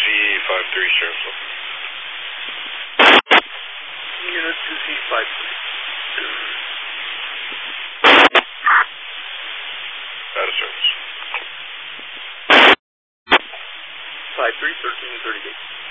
2C53, Sheriff's Office. Unit 2C53. Out of service. 53, 13, 38.